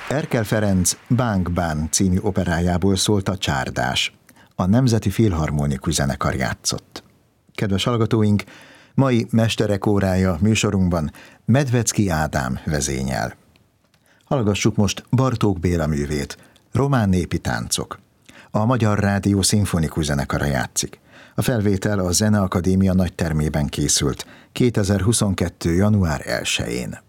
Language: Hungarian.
Erkel Ferenc Bánk Bán című operájából szólt a Csárdás. A Nemzeti Filharmonikus Zenekar játszott. Kedves hallgatóink, mai Mesterek órája műsorunkban Medvecki Ádám vezényel. Hallgassuk most Bartók Béla művét, Román népi táncok. A Magyar Rádió Szimfonikus Zenekara játszik. A felvétel a Zeneakadémia nagytermében készült 2022. január 1-én.